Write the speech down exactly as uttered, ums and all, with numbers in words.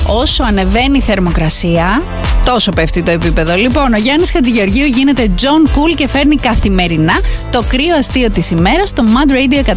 όσο ανεβαίνει η θερμοκρασία, τόσο πέφτει το επίπεδο. Λοιπόν, ο Γιάννης Χατζηγεωργίου γίνεται John Cool και φέρνει καθημερινά το κρύο αστείο της ημέρας στο Mad Radio